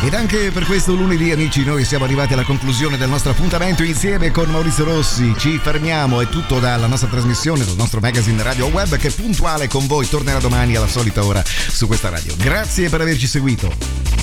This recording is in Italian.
Ed anche per questo lunedì, amici, noi siamo arrivati alla conclusione del nostro appuntamento insieme con Maurizio Rossi. Ci fermiamo, è tutto dalla nostra trasmissione, dal nostro magazine radio web, che puntuale con voi tornerà domani alla solita ora su questa radio. Grazie per averci seguito.